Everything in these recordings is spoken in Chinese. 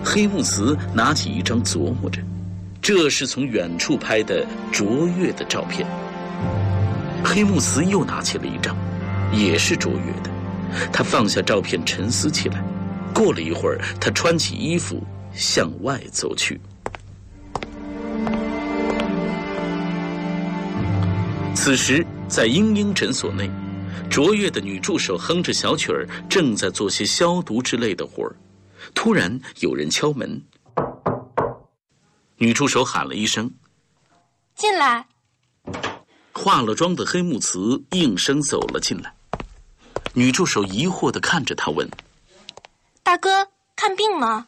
黑木慈拿起一张琢磨着，这是从远处拍的卓越的照片。黑木慈又拿起了一张，也是卓越的。他放下照片，沉思起来。过了一会儿，他穿起衣服向外走去。此时，在英英诊所内，卓越的女助手哼着小曲儿，正在做些消毒之类的活儿。突然有人敲门，女助手喊了一声：“ 进来。” 化了妆的黑木慈应声走了进来。女助手疑惑地看着他问：“ 大哥，看病吗？”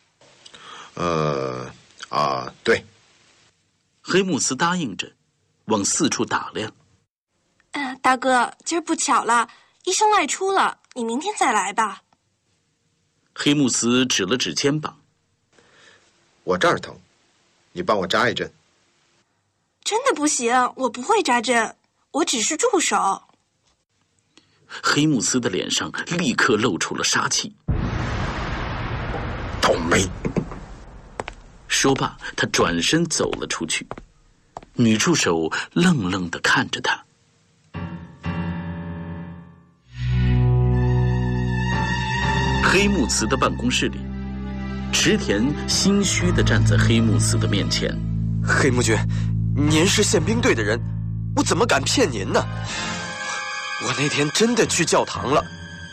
对。 黑木慈答应着，往四处打量。 大哥，今儿不巧了，医生外出了，你明天再来吧。 黑木慈指了指肩膀：“ 我这儿疼，你帮我扎一针。” 真的不行，我不会扎针，我只是助手。 黑木慈的脸上立刻露出了杀气。 倒霉！ 说罢，他转身走了出去。女助手愣愣地看着他。黑木慈的办公室里，池田心虚地站在黑木慈的面前。 黑木君，您是宪兵队的人，我怎么敢骗您呢？我那天真的去教堂了，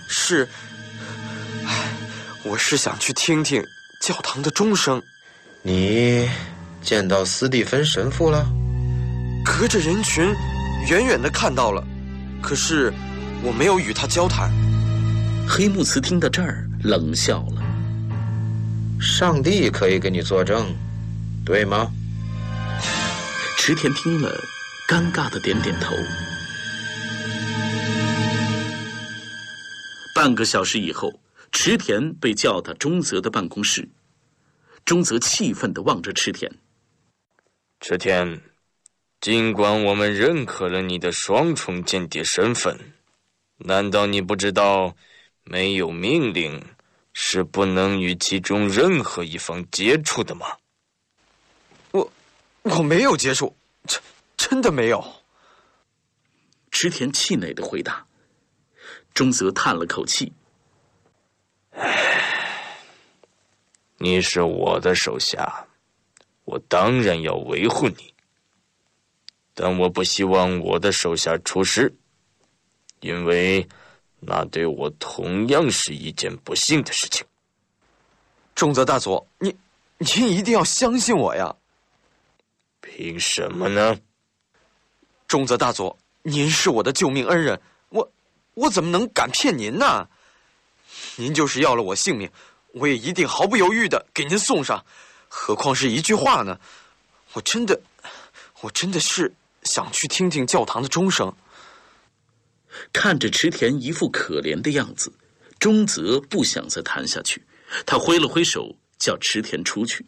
我是想去听听教堂的钟声。 你见到斯蒂芬神父了？ 隔着人群，远远地看到了，可是我没有与他交谈。 黑木慈听到这儿，冷笑了。 上帝可以给你作证，对吗？ 池田听了，尴尬地点点头。半个小时以后，池田被叫到中泽的办公室。中泽气愤地望着池田：“ 池田，尽管我们认可了你的双重间谍身份，难道你不知道没有命令是不能与其中任何一方接触的吗？” 我没有接触，真的没有。 池田气馁地回答。中泽叹了口气：“ 你是我的手下，我当然要维护你，但我不希望我的手下出事，因为那对我同样是一件不幸的事情。” 中泽大佐，您一定要相信我呀！ 凭什么呢？ 中泽大佐，您是我的救命恩人，我怎么能敢骗您呢？您就是要了我性命，我也一定毫不犹豫地给您送上，何况是一句话呢？我真的是想去听听教堂的钟声。 看着池田一副可怜的样子，中泽不想再谈下去，他挥了挥手，叫池田出去。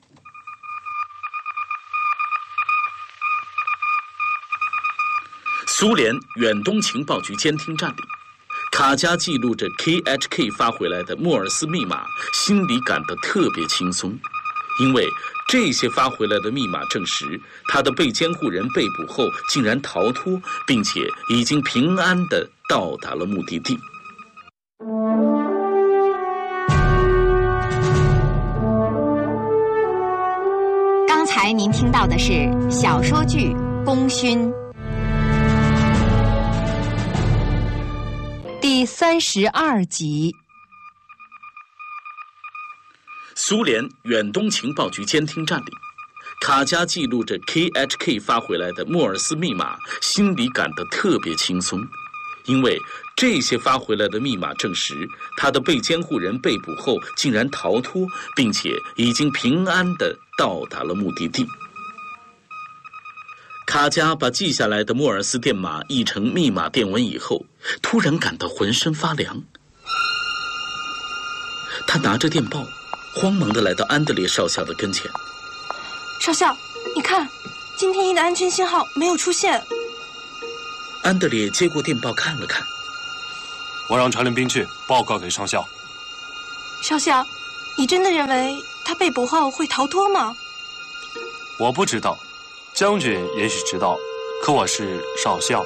苏联远东情报局监听站里，卡加记录着 KHK 发回来的莫尔斯密码，心里感到特别轻松，因为这些发回来的密码证实他的被监护人被捕后竟然逃脱，并且已经平安地到达了目的地。 刚才您听到的是小说剧《功勋》第32集。 苏联远东情报局监听站里，卡加记录着 KHK 发回来的莫尔斯密码，心里感到特别轻松，因为这些发回来的密码证实他的被监护人被捕后竟然逃脱，并且已经平安地到达了目的地。卡加把记下来的莫尔斯电码译成密码电文以后，突然感到浑身发凉。他拿着电报，慌忙地来到安德烈少校的跟前。 少校，你看，今天一的安全信号没有出现。 安德烈接过电报看了看。 我让传令兵去报告给上校。 少校，你真的认为他被捕后会逃脱吗？ 我不知道，将军也许知道，可我是少校。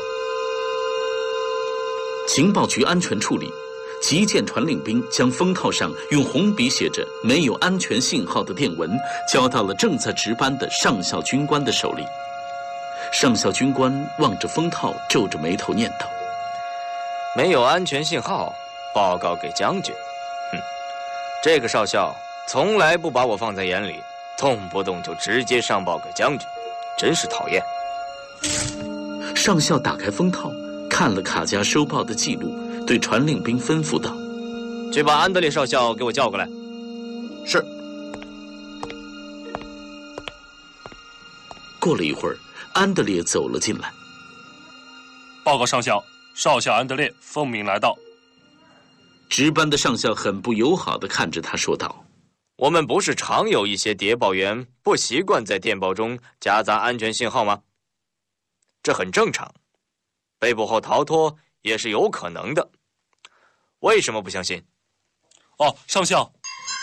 情报局安全处里，急件传令兵将封套上用红笔写着“没有安全信号”的电文交到了正在值班的上校军官的手里。上校军官望着封套，皱着眉头念道：“ 没有安全信号，报告给将军。这个少校从来不把我放在眼里，动不动就直接上报给将军，真是讨厌。” 上校打开封套，看了卡加收报的记录，对传令兵吩咐道：“ 去把安德烈少校给我叫过来。” 是。 过了一会儿，安德烈走了进来。 报告上校，少校安德烈奉命来到。 值班的上校很不友好地看着他说道：“ 我们不是常有一些谍报员不习惯在电报中夹杂安全信号吗？这很正常，被捕后逃脱也是有可能的。为什么不相信？” 哦，上校。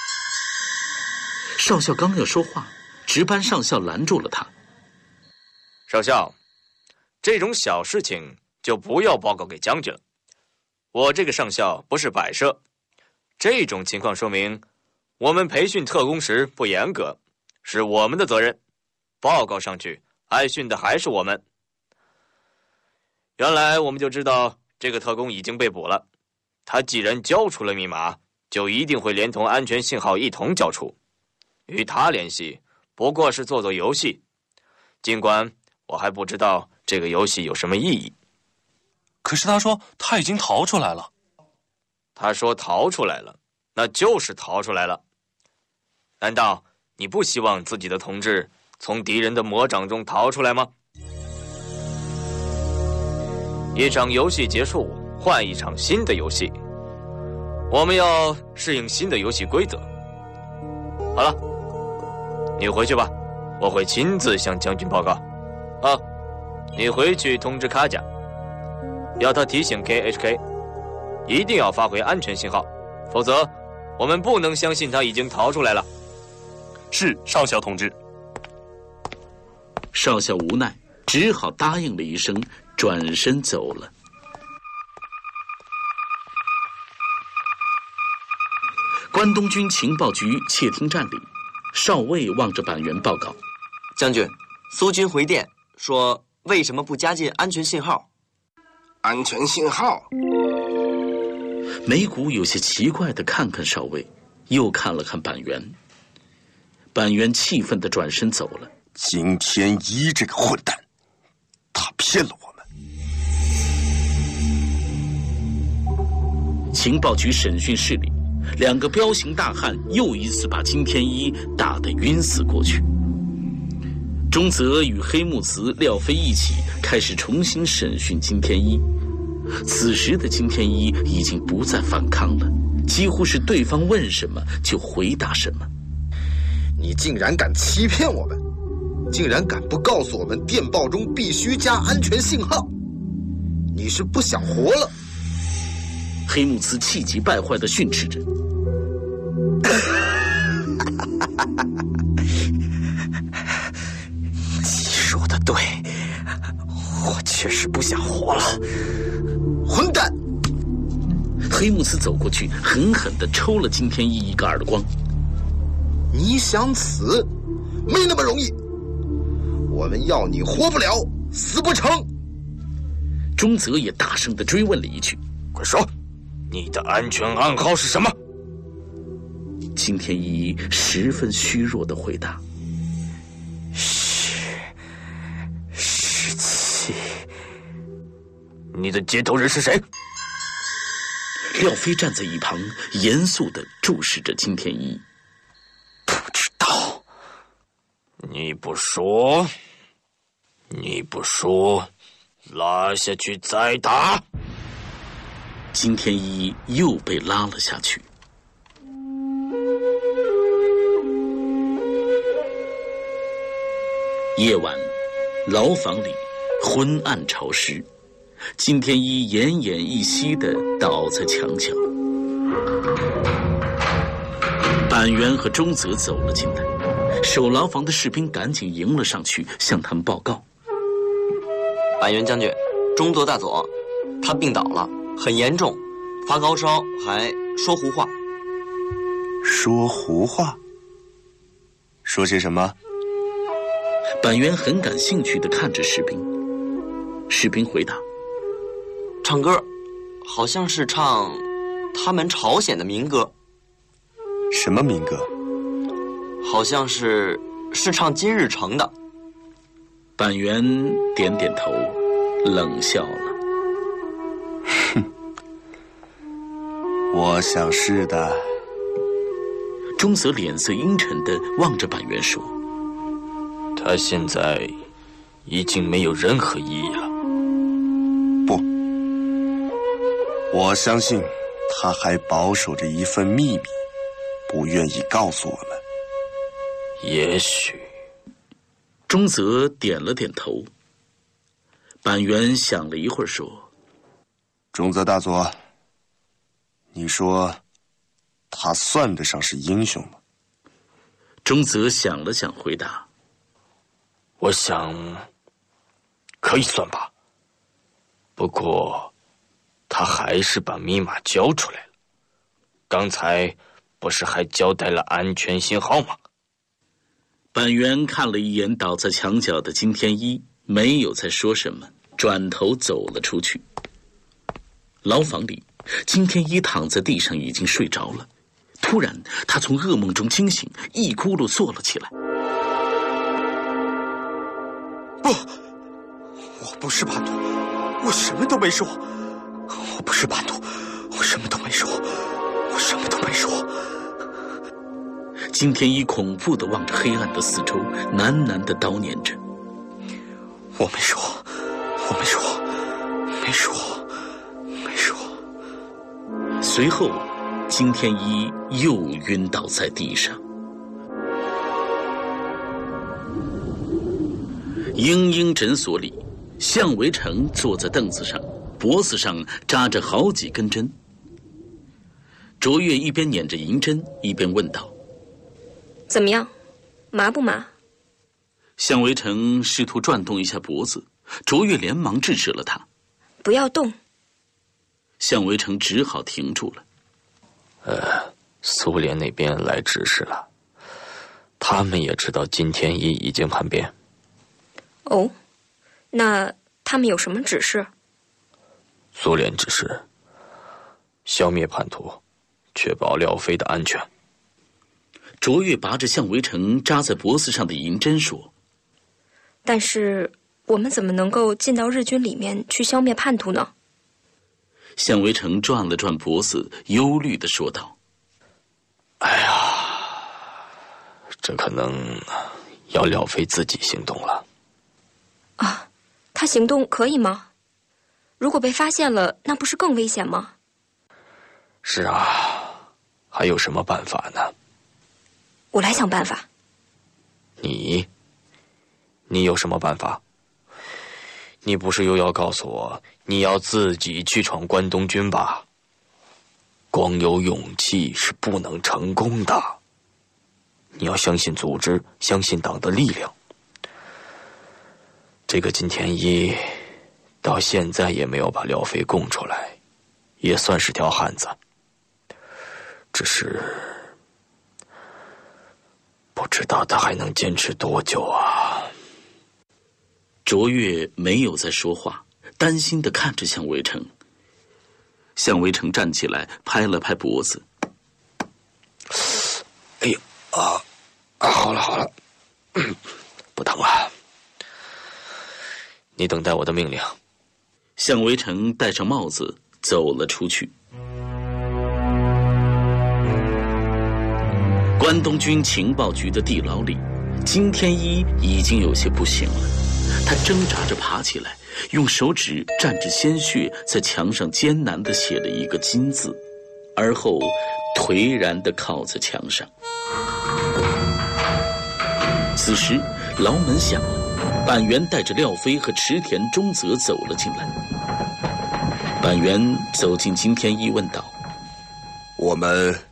少校刚要说话，值班上校拦住了他。 少校，这种小事情就不要报告给将军了。我这个上校不是摆设，这种情况说明我们培训特工时不严格，是我们的责任。报告上去，挨训的还是我们。原来我们就知道这个特工已经被捕了，他既然交出了密码，就一定会连同安全信号一同交出。与他联系不过是做做游戏，尽管我还不知道这个游戏有什么意义。 可是他说他已经逃出来了。 他说逃出来了，那就是逃出来了。难道你不希望自己的同志从敌人的魔掌中逃出来吗？一场游戏结束，换一场新的游戏。我们要适应新的游戏规则。好了，你回去吧，我会亲自向将军报告。啊，你回去通知卡贾，要他提醒 KHK， 一定要发回安全信号，否则我们不能相信他已经逃出来了。 是，上校同志。 少校无奈，只好答应了一声，转身走了。关东军情报局窃听站里，少尉望着板垣报告：“ 将军，苏军回电说，为什么不加进安全信号？” 安全信号。 梅谷有些奇怪地看看少尉，又看了看板垣。板垣气愤地转身走了。 金天一这个混蛋，他骗了我们。 情报局审讯室里，两个彪形大汉又一次把金天一打得晕死过去。中泽与黑木慈、廖飞一起开始重新审讯金天一。此时的金天一已经不再反抗了，几乎是对方问什么就回答什么。 你竟然敢欺骗我们，竟然敢不告诉我们电报中必须加安全信号，你是不想活了！ 黑木慈气急败坏地训斥着。 你说的对，我确实不想活了。 混蛋！ 黑木慈走过去，狠狠地抽了金天一一个耳光。 你想死，没那么容易。我们要你活不了，死不成。 中泽也大声地追问了一句：“ 快说，你的安全暗号是什么？” 金天一十分虚弱地回答 ：“17。你的接头人是谁？” 廖飞站在一旁，严肃地注视着金天一。 不知道。你不说，拉下去再打。 金天一又被拉了下去。夜晚，牢房里昏暗潮湿，金天一奄奄一息地倒在墙角。板板垣和中泽走了进来，守牢房的士兵赶紧迎了上去，向他们报告： 板垣将军，中泽大佐，他病倒了，很严重，发高烧，还说胡话。 说胡话？说些什么？ 板垣很感兴趣地看着士兵。士兵回答： 唱歌，好像是唱他们朝鲜的民歌。 什么民歌？ 好像是唱金日成的。 板垣点点头，冷笑了。 哼，我想是的。 中泽脸色阴沉地望着板垣说： 他现在已经没有任何意义了。 不，我相信他还保守着一份秘密，不愿意告诉我们。 也许。 中泽点了点头。板垣想了一会儿说： 中泽大佐，你说他算得上是英雄吗？ 中泽想了想回答： 我想可以算吧，不过他还是把密码交出来了。刚才不是还交代了安全信号吗？ 板垣看了一眼倒在墙角的金田一，没有再说什么，转头走了出去。牢房里，金田一躺在地上已经睡着了。突然，他从噩梦中惊醒，一咕噜坐了起来。 不，我不是叛徒，我什么都没说。我不是叛徒，我什么都没说，我什么都没说。 金田一恐怖地望着黑暗的四周，喃喃地叨念着： 我没说，我没说，没说，没说。 随后，金田一又晕倒在地上。莺莺诊所里，向维成坐在凳子上，脖子上扎着好几根针。卓越一边捻着银针，一边问道： 怎么样，麻不麻？ 向维成试图转动一下脖子，卓越连忙制止了他： 不要动。 向维成只好停住了。 苏联那边来指示了，他们也知道金田一已经叛变。 哦，那他们有什么指示？ 苏联指示消灭叛徒，确保廖飞的安全。 卓越拔着向维成扎在脖子上的银针说： 但是我们怎么能够进到日军里面去消灭叛徒呢？ 向维成转了转脖子，忧虑地说道： 哎呀，这可能要廖飞自己行动了。 啊，他行动可以吗？如果被发现了，那不是更危险吗？ 是啊，还有什么办法呢？ 我来想办法。 你有什么办法？你不是又要告诉我你要自己去闯关东军吧？光有勇气是不能成功的，你要相信组织，相信党的力量。这个金田一到现在也没有把廖飞供出来，也算是条汉子，只是不知道他还能坚持多久啊。 卓越没有再说话，担心地看着向维成。向维成站起来，拍了拍脖子。 哎呀，好了，不疼了。你等待我的命令。 向维成戴上帽子走了出去。关东军情报局的地牢里，金田一已经有些不行了。他挣扎着爬起来，用手指蘸着鲜血，在墙上艰难地写了一个金字，而后颓然地靠在墙上。此时牢门响了，板垣带着廖飞和池田中泽走了进来。板垣走进金田一问道： 我们